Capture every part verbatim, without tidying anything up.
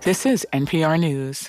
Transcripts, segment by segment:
This is N P R News.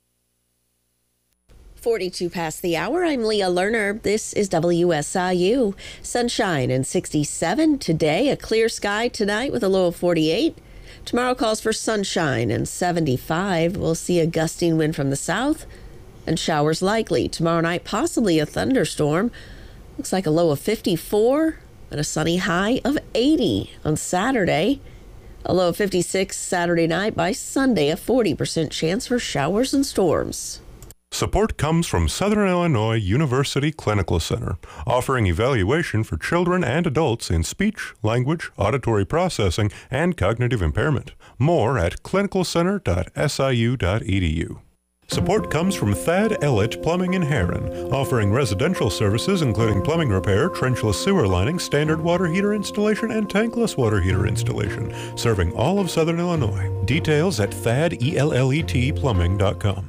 forty-two past the hour. I'm Leah Lerner. This is W S I U. Sunshine and sixty-seven today. A clear sky tonight with a low of forty-eight. Tomorrow calls for sunshine and seventy-five. We'll see a gusting wind from the south and showers likely. Tomorrow night, possibly a thunderstorm. Looks like a low of fifty-four and a sunny high of eighty on Saturday. A low of fifty-six Saturday night. By Sunday, a forty percent chance for showers and storms. Support comes from Southern Illinois University Clinical Center, offering evaluation for children and adults in speech, language, auditory processing, and cognitive impairment. More at clinical center dot s i u dot e d u. Support comes from Thad Ellett Plumbing in Heron, offering residential services including plumbing repair, trenchless sewer lining, standard water heater installation, and tankless water heater installation, serving all of Southern Illinois. Details at thad ellet plumbing dot com.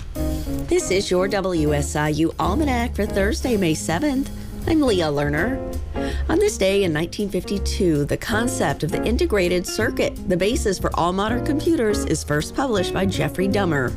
This is your W S I U Almanac for Thursday, May seventh. I'm Leah Lerner. On this day in nineteen fifty-two, the concept of the integrated circuit, the basis for all modern computers, is first published by Jeffrey Dummer.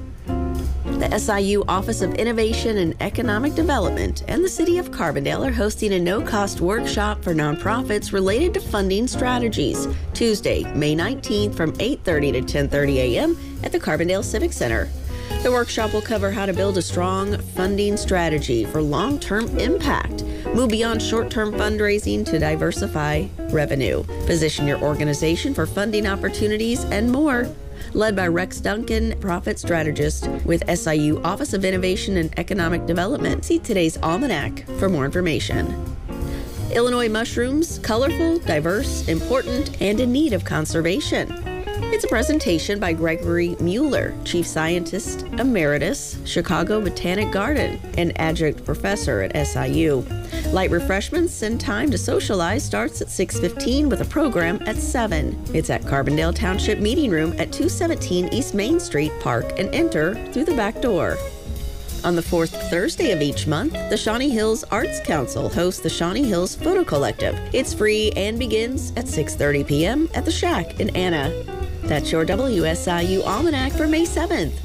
The S I U Office of Innovation and Economic Development and the City of Carbondale are hosting a no-cost workshop for nonprofits related to funding strategies, Tuesday, May nineteenth from eight thirty to ten thirty a.m. at the Carbondale Civic Center. The workshop will cover how to build a strong funding strategy for long-term impact, move beyond short-term fundraising to diversify revenue, position your organization for funding opportunities, and more. Led by Rex Duncan, profit strategist with S I U Office of Innovation and Economic Development. See today's Almanac for more information. Illinois mushrooms, colorful, diverse, important, and in need of conservation. It's a presentation by Gregory Mueller, Chief Scientist Emeritus, Chicago Botanic Garden, and Adjunct Professor at S I U. Light refreshments and time to socialize starts at six fifteen with a program at seven. It's at Carbondale Township Meeting Room at two seventeen East Main Street. Park and enter through the back door. On the fourth Thursday of each month, the Shawnee Hills Arts Council hosts the Shawnee Hills Photo Collective. It's free and begins at six thirty p.m. at the Shack in Anna. That's your W S I U Almanac for May seventh.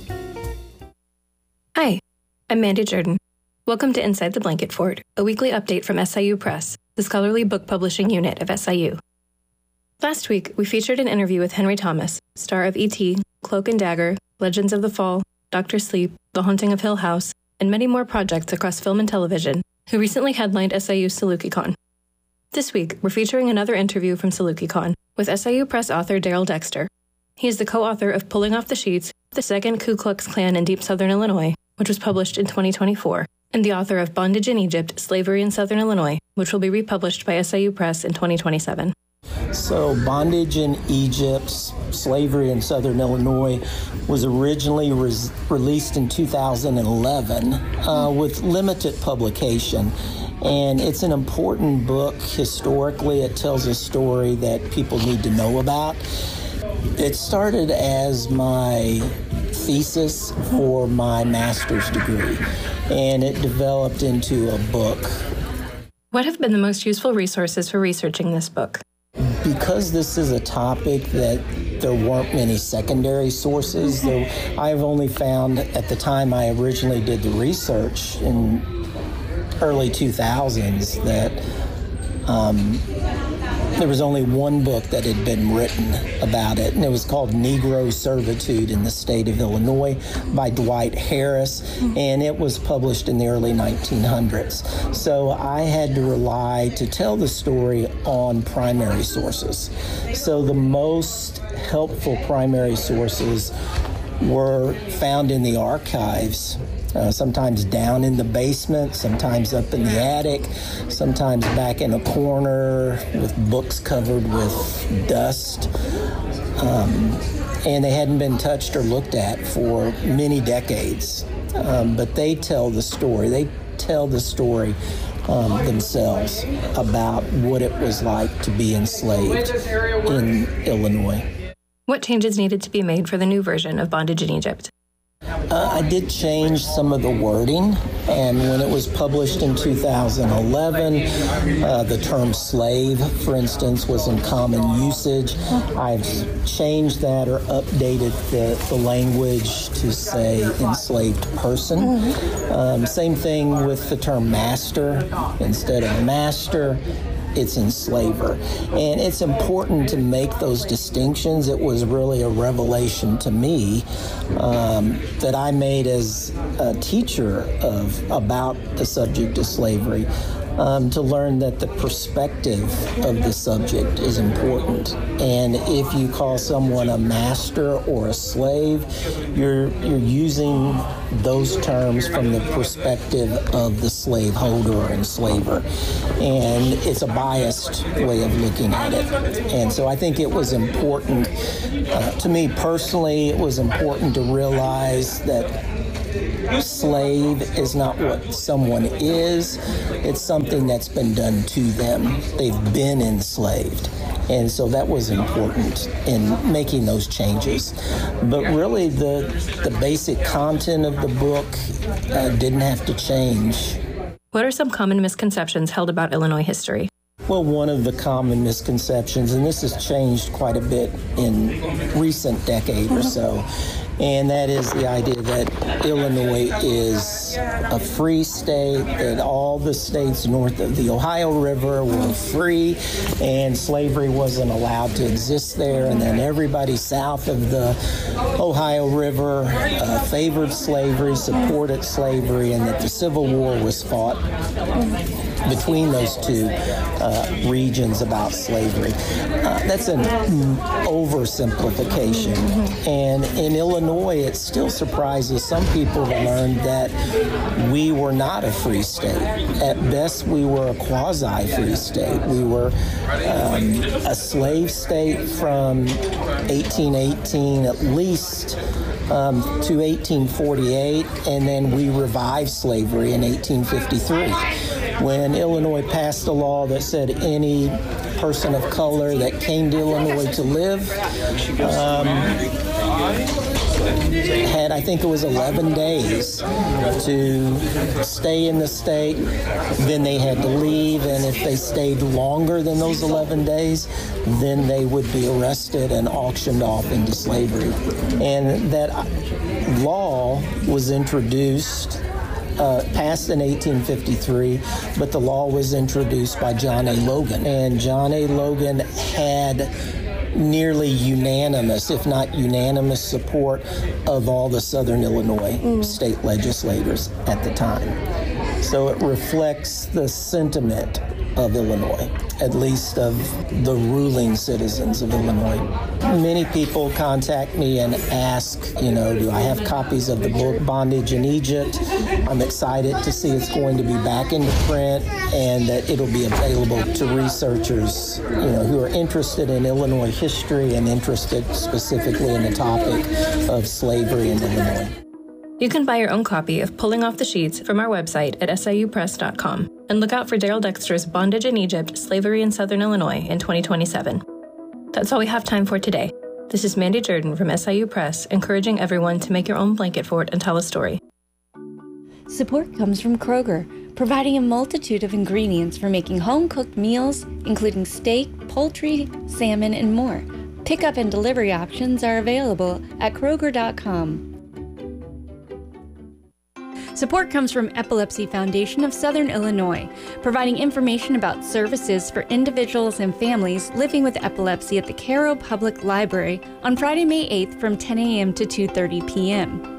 Hi, I'm Mandy Jordan. Welcome to Inside the Blanket Fort, a weekly update from S I U Press, the scholarly book publishing unit of S I U. Last week, we featured an interview with Henry Thomas, star of E T, Cloak and Dagger, Legends of the Fall, Doctor Sleep, The Haunting of Hill House, and many more projects across film and television, who recently headlined S I U's SalukieCon. This week, we're featuring another interview from SalukieCon with S I U Press author Daryl Dexter. He is the co-author of Pulling Off the Sheets, the second Ku Klux Klan in Deep Southern Illinois, which was published in twenty twenty-four, and the author of Bondage in Egypt, Slavery in Southern Illinois, which will be republished by S I U Press in twenty twenty-seven. So Bondage in Egypt, Slavery in Southern Illinois was originally re- released in two thousand eleven uh, with limited publication. And it's an important book historically. It tells a story that people need to know about. It started as my thesis for my master's degree, and it developed into a book. What have been the most useful resources for researching this book? Because this is a topic that there weren't many secondary sources, there, I've only found at the time I originally did the research in early two thousands that um, there was only one book that had been written about it, and it was called Negro Servitude in the State of Illinois by Dwight Harris, and it was published in the early nineteen hundreds. So I had to rely to tell the story on primary sources. So the most helpful primary sources were found in the archives. Uh, sometimes down in the basement, sometimes up in the attic, sometimes back in a corner with books covered with dust. Um, and they hadn't been touched or looked at for many decades. Um, but they tell the story. They tell the story um, themselves about what it was like to be enslaved in Illinois. What changes needed to be made for the new version of Bondage in Egypt? Uh, I did change some of the wording, and when it was published in two thousand eleven, uh, the term slave, for instance, was in common usage. I've changed that or updated the, the language to say enslaved person. Um, same thing with the term master. Instead of master, it's enslaver. And it's important to make those distinctions. It was really a revelation to me um, that I made as a teacher of about the subject of slavery, um, to learn that the perspective of the subject is important. And if you call someone a master or a slave, you're you're using those terms from the perspective of the slaveholder or enslaver. And it's a biased way of looking at it. And so I think it was important, uh, to me personally, it was important to realize that slave is not what someone is. It's something that's been done to them. They've been enslaved. And so that was important in making those changes. But really, the, the basic content of the book uh, didn't have to change. What are some common misconceptions held about Illinois history? Well, one of the common misconceptions, and this has changed quite a bit in recent decade or so, and that is the idea that Illinois is a free state, that all the states north of the Ohio River were free and slavery wasn't allowed to exist there, and then everybody south of the Ohio River uh, favored slavery, supported slavery, and that the Civil War was fought between those two uh, regions about slavery. Uh, that's an oversimplification. And in Illinois, it still surprises some people to learn that we were not a free state. At best, we were a quasi-free state. We were um, a slave state from eighteen eighteen at least um, to eighteen forty-eight, and then we revived slavery in eighteen fifty-three. When Illinois passed a law that said any person of color that came to Illinois to live um, had, I think it was eleven days to stay in the state, then they had to leave, and if they stayed longer than those eleven days, then they would be arrested and auctioned off into slavery. And that law was introduced Uh, passed in eighteen fifty-three, but the law was introduced by John A. Logan. And John A. Logan had nearly unanimous, if not unanimous, support of all the Southern Illinois mm. state legislators at the time. So it reflects the sentiment of Illinois, at least of the ruling citizens of Illinois. Many people contact me and ask, you know, do I have copies of the book Bondage in Egypt? I'm excited to see it's going to be back into print and that it'll be available to researchers, you know, who are interested in Illinois history and interested specifically in the topic of slavery in Illinois. You can buy your own copy of Pulling Off the Sheets from our website at S I U press dot com and look out for Daryl Dexter's Bondage in Egypt, Slavery in Southern Illinois in twenty twenty-seven. That's all we have time for today. This is Mandy Jordan from S I U Press, encouraging everyone to make your own blanket fort and tell a story. Support comes from Kroger, providing a multitude of ingredients for making home-cooked meals, including steak, poultry, salmon, and more. Pickup and delivery options are available at Kroger dot com. Support comes from Epilepsy Foundation of Southern Illinois, providing information about services for individuals and families living with epilepsy at the Cairo Public Library on Friday, May eighth from ten a.m. to two thirty p.m.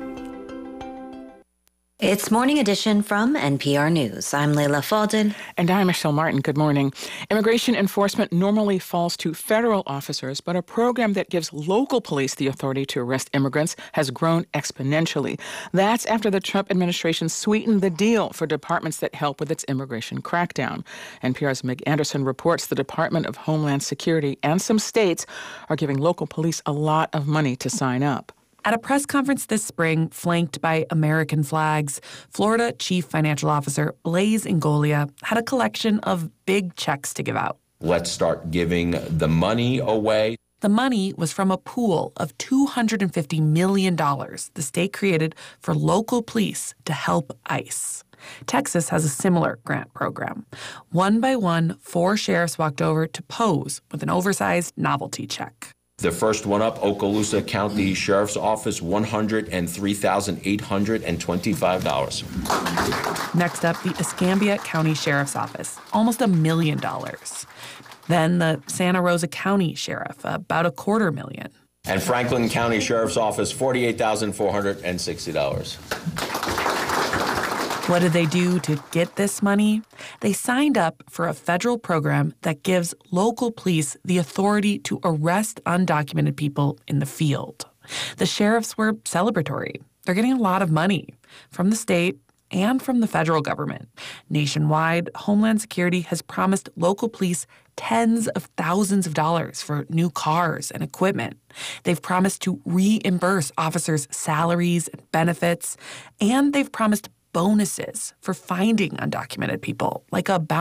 It's Morning Edition from N P R News. I'm Leila Fadel. And I'm Michelle Martin. Good morning. Immigration enforcement normally falls to federal officers, but a program that gives local police the authority to arrest immigrants has grown exponentially. That's after the Trump administration sweetened the deal for departments that help with its immigration crackdown. N P R's Meg Anderson reports the Department of Homeland Security and some states are giving local police a lot of money to sign up. At a press conference this spring, flanked by American flags, Florida Chief Financial Officer Blaise Ingoglia had a collection of big checks to give out. Let's start giving the money away. The money was from a pool of two hundred fifty million dollars the state created for local police to help ICE. Texas has a similar grant program. One by one, four sheriffs walked over to pose with an oversized novelty check. The first one up, Okaloosa County Sheriff's Office, one hundred three thousand eight hundred twenty-five dollars. Next up, the Escambia County Sheriff's Office, almost a million dollars. Then the Santa Rosa County Sheriff, about a quarter million. And Franklin County Sheriff's Office, forty-eight thousand four hundred sixty dollars. What did they do to get this money? They signed up for a federal program that gives local police the authority to arrest undocumented people in the field. The sheriffs were celebratory. They're getting a lot of money from the state and from the federal government. Nationwide, Homeland Security has promised local police tens of thousands of dollars for new cars and equipment. They've promised to reimburse officers' salaries and benefits, and they've promised bonuses for finding undocumented people, like a bounty